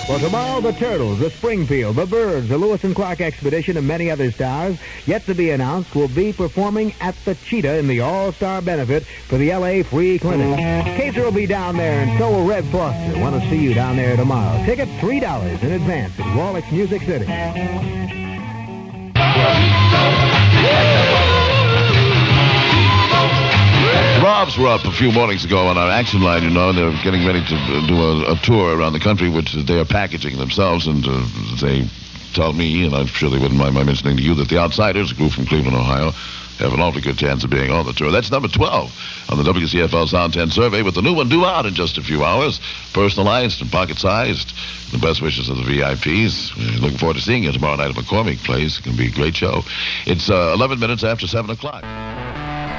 Well, tomorrow, the Turtles, the Springfield, the Byrds, the Lewis and Clark Expedition, and many other stars, yet to be announced, will be performing at the Cheetah in the All-Star benefit for the L.A. Free Clinic. Kaiser will be down there, and so will Red Foster. Want to see you down there tomorrow. Ticket $3 in advance at Wallach's Music City. Robs were up a few mornings ago on our action line, you know, and they're getting ready to do a tour around the country, which they are packaging themselves, and they tell me, and I'm sure they wouldn't mind my mentioning to you, that the Outsiders, a group from Cleveland, Ohio, have an awfully good chance of being on the tour. That's number 12 on the WCFL Sound 10 survey, with the new one due out in just a few hours. Personalized and pocket-sized. The best wishes of the VIPs. We're looking forward to seeing you tomorrow night at McCormick Place. It's going to be a great show. It's 11 minutes after 7 o'clock.